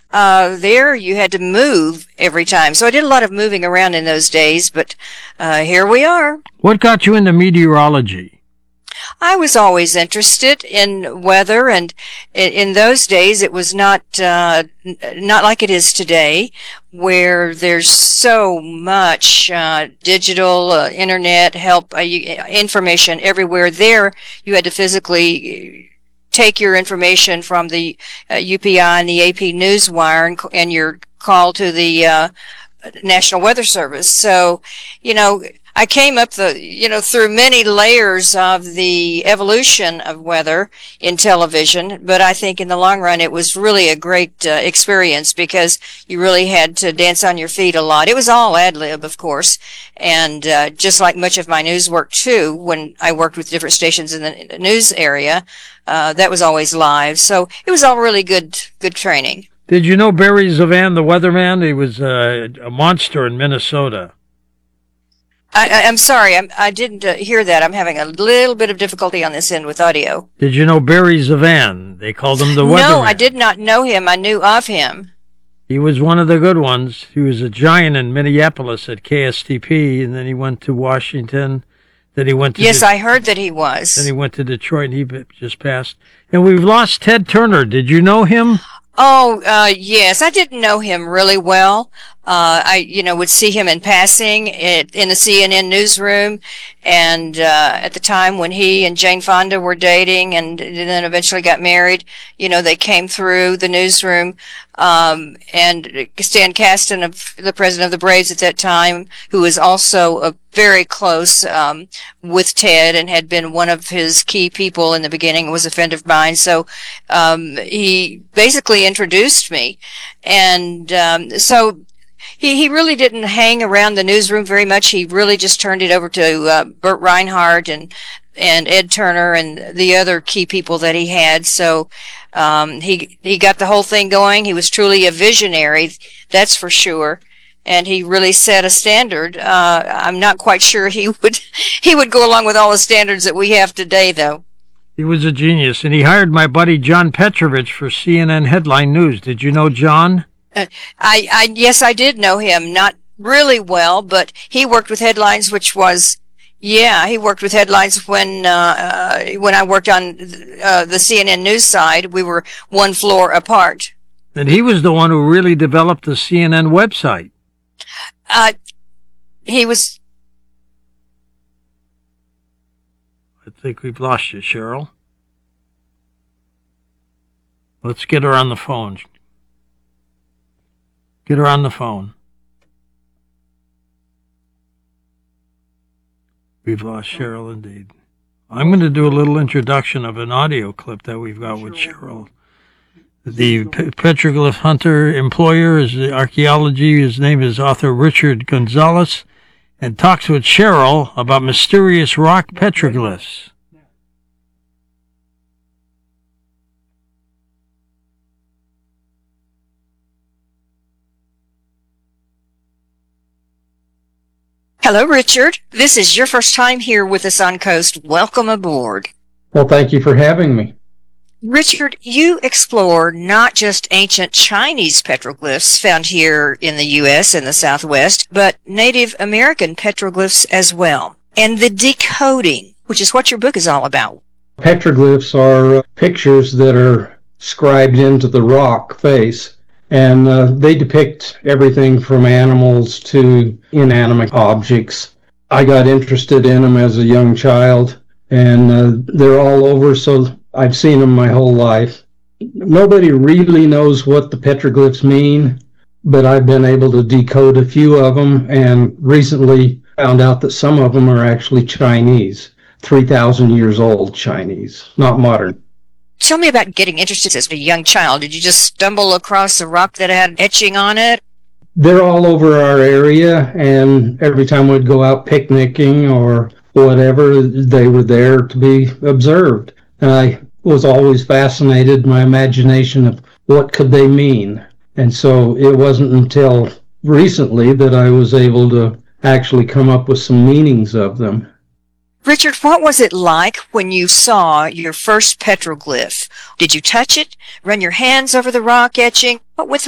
there you had to move every time. So I did a lot of moving around in those days, but here we are. What got you into meteorology? I was always interested in weather, and in those days it was not like it is today, where there's so much digital internet help, information everywhere. There, you had to physically take your information from the UPI and the AP Newswire and your call to the National Weather Service. So, I came up through many layers of the evolution of weather in television, but I think in the long run it was really a great experience because you really had to dance on your feet a lot. It was all ad lib, of course, and just like much of my news work too, when I worked with different stations in the news area, that was always live. So it was all really good training. Did you know Barry Zavan, the weatherman? He was a monster in Minnesota. I'm sorry, I didn't hear that. I'm having a little bit of difficulty on this end with audio. Did you know Barry Zavan? They called him the weatherman. No, I did not know him. I knew of him. He was one of the good ones. He was a giant in Minneapolis at KSTP, and then he went to Washington. Then he went to Yes, I heard that he was. Then he went to Detroit, and he just passed. And we've lost Ted Turner. Did you know him? Oh, yes. I didn't know him really well. I would see him in passing in the CNN newsroom, and at the time when he and Jane Fonda were dating and then eventually got married, they came through the newsroom, and Stan Kasten, the president of the Braves at that time, who was also very close with Ted and had been one of his key people in the beginning, was a friend of mine. So he basically introduced me, and so he really didn't hang around the newsroom very much. He really just turned it over to Burt Reinhardt and Ed Turner and the other key people that he had. So he got the whole thing going. He was truly a visionary, that's for sure. And he really set a standard. I'm not quite sure he would go along with all the standards that we have today, though. He was a genius, and he hired my buddy John Petrovich for CNN Headline News. Did you know John? Yes, I did know him. Not really well, but he worked with Headlines, he worked with Headlines when I worked on the CNN News side. We were one floor apart. And he was the one who really developed the CNN website. He was. I think we've lost you, Cheryl. Let's get her on the phone. Get her on the phone. We've lost Cheryl indeed. I'm going to do a little introduction of an audio clip that we've got with Cheryl. The petroglyph hunter employer is the archaeology. His name is author Richard Gonzalez, and talks with Cheryl about mysterious rock petroglyphs. Hello, Richard. This is your first time here with us on Coast. Welcome aboard. Well, thank you for having me. Richard, you explore not just ancient Chinese petroglyphs found here in the U.S. and the Southwest, but Native American petroglyphs as well, and the decoding, which is what your book is all about. Petroglyphs are pictures that are scribed into the rock face, and they depict everything from animals to inanimate objects. I got interested in them as a young child, and they're all over, so I've seen them my whole life. Nobody really knows what the petroglyphs mean, but I've been able to decode a few of them, and recently found out that some of them are actually Chinese, 3,000 years old Chinese, not modern. Tell me about getting interested as a young child. Did you just stumble across a rock that had etching on it? They're all over our area, and every time we'd go out picnicking or whatever, they were there to be observed. And I was always fascinated, my imagination of what could they mean. And so it wasn't until recently that I was able to actually come up with some meanings of them. Richard, what was it like when you saw your first petroglyph? Did you touch it, run your hands over the rock etching? What